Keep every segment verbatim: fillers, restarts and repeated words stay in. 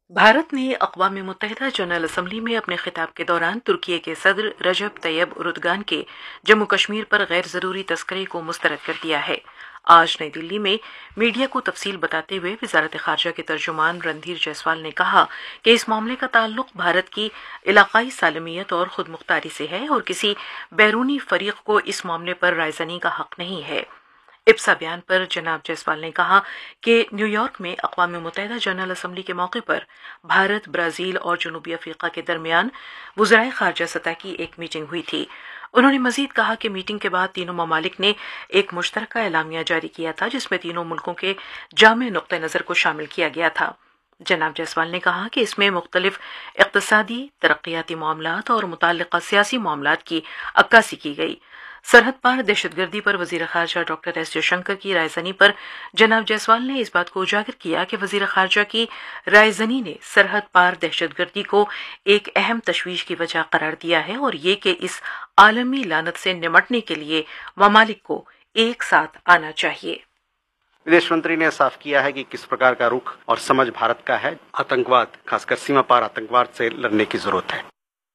भारत ने अक़वाम मुत्तहिदा general assembly में अपने खिताब के दौरान तुर्की के सदर रजब तैयब उर्दगान के जम्मू कश्मीर पर गैर ज़रूरी तस्करी को मुस्तरद कर दिया है। आज नई दिल्ली में मीडिया को तफसील बताते हुए वजारत ख़ारजा के तर्जुमान रणधीर जायसवाल ने कहा कि इस मामले का ताल्लुक भारत की इलाक़ाई सालमियत और खुद मुख्तारी से है और किसी बैरूनी फरीक को इस मामले पर रायज़नी का हक नहीं है। इब्सा बयान पर जनाब जायसवाल ने कहा कि न्यूयॉर्क में अक़वाम मुत्तहिदा जनरल असम्बली के मौके पर भारत, ब्राज़ील और जनूबी अफ्रीका के दरमियान वज़राए ख़ारजा सतह की एक मीटिंग हुई थी। उन्होंने मज़ीद कहा कि मीटिंग के बाद तीनों ममालिक ने एक मुश्तरका एलामिया जारी किया था जिसमें तीनों मुल्कों के जामे नुक्ते नज़र को शामिल किया गया था। जनाब जायसवाल ने कहा कि इसमें मुख्तलिफ इक़्तिसादी, तरक्याती मामलात और मुतल्लिक़ा सियासी मामलात की अक्कासी की गई। सरहद पार दहशतगर्दी पर वज़ीर ख़ारजा डॉक्टर एस जयशंकर की रायज़नी पर जनाब जायसवाल ने इस बात को उजागर किया कि वज़ीर ख़ारजा की रायज़नी ने सरहद पार दहशतगर्दी को एक अहम तशवीश की वजह करार दिया है और ये कि इस आलमी लानत से निमटने के लिए ममालिक को एक साथ आना चाहिए। विदेश मंत्री ने साफ किया है कि किस प्रकार का रुख और समझ भारत का है। आतंकवाद, खासकर सीमा पार आतंकवाद से लड़ने की जरूरत है।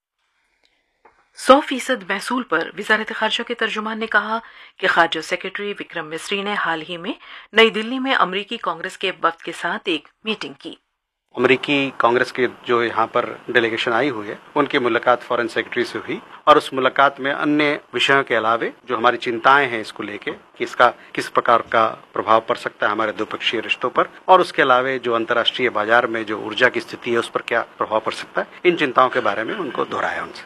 सौ फीसद महसूल पर वजारत ख़ारजा के तर्जुमान ने कहा कि ख़ारजा सेक्रेटरी विक्रम मिस्री ने हाल ही में नई दिल्ली में अमरीकी कांग्रेस के वफ़द के साथ एक मीटिंग की। अमरीकी कांग्रेस के जो यहाँ पर डेलीगेशन आई हुई है उनकी मुलाकात फॉरेन सेक्रेटरी से हुई और उस मुलाकात में अन्य विषयों के अलावे जो हमारी चिंताएं हैं इसको लेके कि इसका किस प्रकार का प्रभाव पड़ सकता है हमारे द्विपक्षीय रिश्तों पर और उसके अलावे जो अंतर्राष्ट्रीय बाजार में जो ऊर्जा की स्थिति है उस पर क्या प्रभाव पड़ सकता है, इन चिंताओं के बारे में उनको दोहराया उनसे।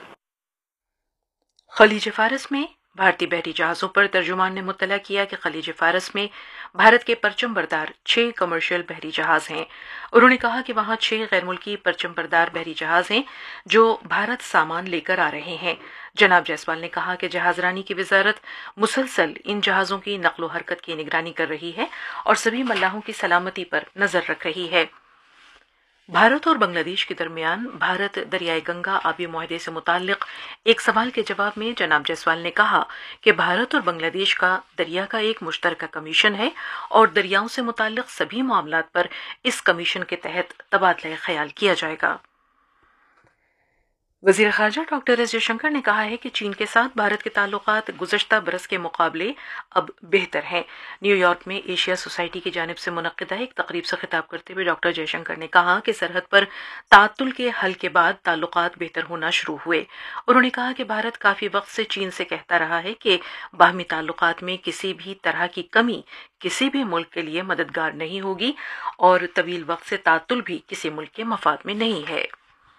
खलीज फारस में भारतीय बहरी जहाज़ों पर तर्जुमान ने मुत्तला किया कि खलीज फारस में भारत के परचम बरदार छह कमर्शियल बहरी जहाज़ हैं। उन्होंने कहा कि वहां छह गैर मुल्की परचम बरदार बहरी जहाज़ हैं जो भारत सामान लेकर आ रहे हैं। जनाब जायसवाल ने कहा कि जहाज़रानी की वजारत मुसलसल इन जहाज़ों की नकलो हरकत की निगरानी कर रही है और सभी मल्लाहों की सलामती पर नजर रख रही है। भारत और बांग्लादेश के दरमियान भारत दरियाए गंगा आबी मुआहदे से मुताल्लिक एक सवाल के जवाब में जनाब जायसवाल ने कहा कि भारत और बांग्लादेश का दरिया का एक मुश्तरका कमीशन है और दरियाओं से मुताल्लिक सभी मामलात पर इस कमीशन के तहत तबादला ख्याल किया जाएगा। वज़ीर ख़ारजा डॉक्टर एस जयशंकर ने कहा है कि चीन के साथ भारत के ताल्लुकात गुज़श्ता बरस के मुकाबले अब बेहतर हैं। न्यूयॉर्क में एशिया सोसाइटी की जानिब से मुनक़्क़िदा एक तकरीब से खिताब करते हुए डॉक्टर जयशंकर ने कहा कि सरहद पर ताअत्तुल के हल के बाद ताल्लुकात बेहतर होना शुरू हुए। उन्होंने कहा कि भारत काफ़ी वक्त से चीन से कहता रहा है कि बाहमी ताल्लुकात में किसी भी तरह की कमी किसी भी मुल्क के लिए मददगार नहीं होगी और तवील वक्त से ताअत्तुल भी किसी मुल्क के मफाद में नहीं है।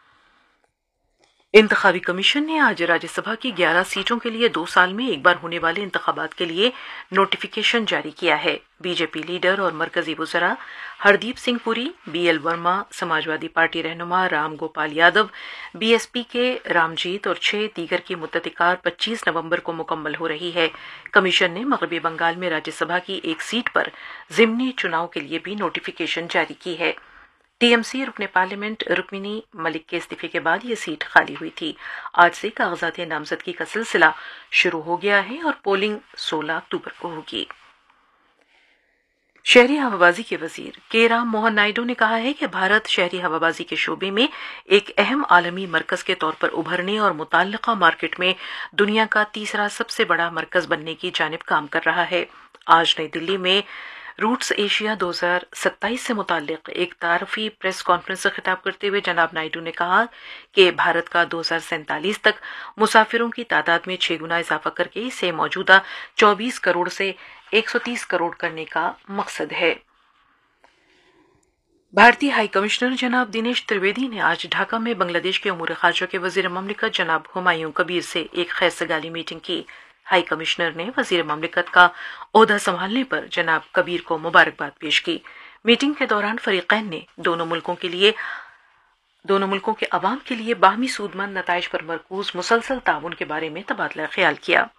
इंतखाबी कमीशन ने आज राज्यसभा की ग्यारह सीटों के लिए दो साल में एक बार होने वाले इंतखाबात के लिए नोटिफिकेशन जारी किया है। बीजेपी लीडर और मरकजी वज़रा Hardeep Singh Puri, B L Verma, Samajwadi party रहनुमा राम गोपाल यादव, बीएसपी के रामजीत और छह दीगर की मुद्दत-ए-कार पच्चीस नवंबर को मुकम्मल हो रही है। कमीशन ने मगरबी बंगाल में राज्यसभा की एक सीट पर ज़िमनी चुनाव के लिए भी नोटिफिकेशन जारी की है। टीएमसी रुकने पार्लियामेंट रुक्मिनी मलिक के इस्तीफे के बाद ये सीट खाली हुई थी। आज से कागजात नामजदगी का सिलसिला शुरू हो गया है और पोलिंग सोलह अक्टूबर को होगी। शहरी हवाबाजी के वजीर के राम मोहन नायडू ने कहा है कि भारत शहरी हवाबाजी के शोबे में एक अहम आलमी मरकज के तौर पर उभरने और मुताल्लिका मार्केट में दुनिया का तीसरा सबसे बड़ा मरकज बनने की जानिब काम कर रहा है। आज नई दिल्ली में रूट्स एशिया दो हज़ार सत्ताईस से मुताल्लिक एक तारफी प्रेस कॉन्फ्रेंस से खिताब करते हुए जनाब नायडू ने कहा कि भारत का दो हज़ार सैंतालीस तक मुसाफिरों की तादाद में छह गुना इजाफा करके इसे मौजूदा चौबीस करोड़ से एक सौ तीस करोड़ करने का मकसद है। भारतीय हाई कमिश्नर जनाब दिनेश त्रिवेदी ने आज ढाका में बांग्लादेश के उमूर खारजा के वजीर ममलिकत जनाब हुमायूं कबीर से एक खैर सगाली मीटिंग की। हाई कमिश्नर ने वजीर ममलिकत का ओहदा संभालने पर जनाब कबीर को मुबारकबाद पेश की। मीटिंग के दौरान फरीकैन ने दोनों मुल्कों के लिए दोनों मुल्कों के अवाम के लिए बाहमी सूदमंद नताइज पर मरकूज मुसलसल ताउन के बारे में तबादला ख्याल किया।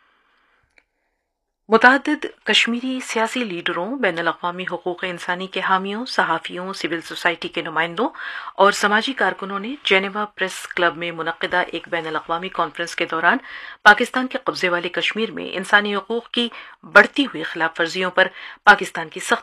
मुतअद्दिद कश्मीरी सियासी लीडरों, बैनुल अक़वामी हुकूक़ इंसानी के हामियों, सहाफ़ियों, सिविल सोसाइटी के नुमाइंदों और समाजी कारकुनों ने जेनेवा प्रेस क्लब में मुनक़्क़िदा एक बैनुल अक़वामी कॉन्फ्रेंस के दौरान पाकिस्तान के कब्जे वाले कश्मीर में इंसानी हुकूक़ की बढ़ती हुई खिलाफ वर्जियों पर पाकिस्तान की सख्त